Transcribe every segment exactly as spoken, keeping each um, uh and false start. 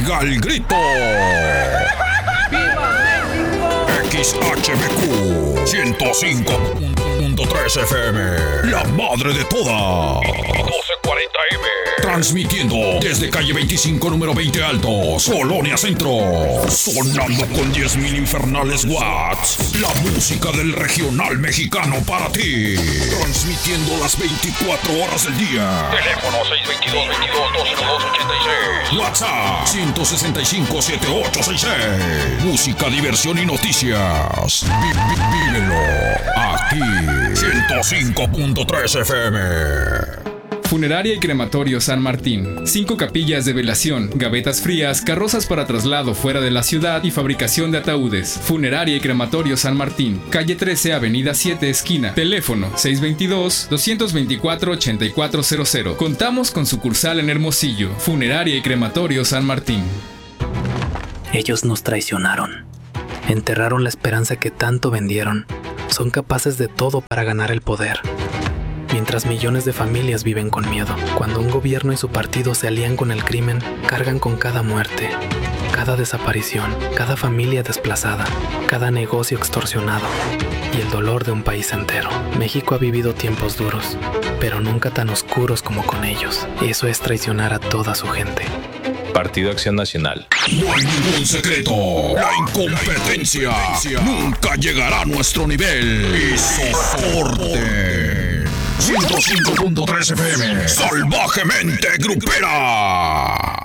pega el grito. ¡Viva México! X H B Q ciento cinco punto tres F M, la madre de todas. doce cuarenta M. Transmitiendo desde calle veinticinco, número veinte Altos, Colonia Centro. Sonando con diez mil infernales watts. La música del regional mexicano para ti. Transmitiendo las veinticuatro horas del día. Teléfono seis dos dos, veintidós, doce, dos ochenta y seis. WhatsApp ciento sesenta y cinco, setenta y ocho sesenta y seis. Música, diversión y noticias. Vi, vi, vívelo aquí. ciento cinco punto tres F M. Funeraria y Crematorio San Martín. Cinco capillas de velación, gavetas frías, carrozas para traslado fuera de la ciudad y fabricación de ataúdes. Funeraria y Crematorio San Martín. Calle trece, Avenida siete, esquina. Teléfono seis dos dos, dos dos cuatro, ocho cuatro cero cero. Contamos con sucursal en Hermosillo. Funeraria y Crematorio San Martín. Ellos nos traicionaron. Enterraron la esperanza que tanto vendieron. Son capaces de todo para ganar el poder. Mientras millones de familias viven con miedo, cuando un gobierno y su partido se alían con el crimen, cargan con cada muerte, cada desaparición, cada familia desplazada, cada negocio extorsionado y el dolor de un país entero. México ha vivido tiempos duros, pero nunca tan oscuros como con ellos. Eso es traicionar a toda su gente. Partido Acción Nacional. No hay ningún secreto. La incompetencia nunca llegará a nuestro nivel. Y soporte. ciento cinco punto tres F M. Salvajemente grupera.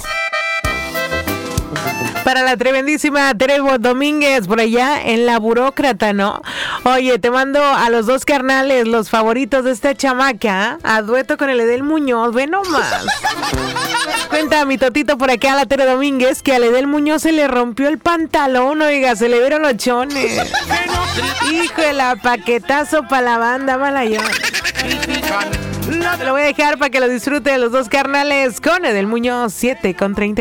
Para la tremendísima Trevo Domínguez, por allá en La Burócrata, ¿no? Oye, te mando a los dos carnales, los favoritos de esta chamaca, a dueto con el Edel Muñoz, ve nomás. Cuenta a mi totito por acá, a la Tere Domínguez, que al Edel Muñoz se le rompió el pantalón, oiga, se le vieron los chones. Híjole, paquetazo para la banda, malayón. Te lo voy a dejar para que lo disfrute los dos carnales con Edel Muñoz, siete con treinta.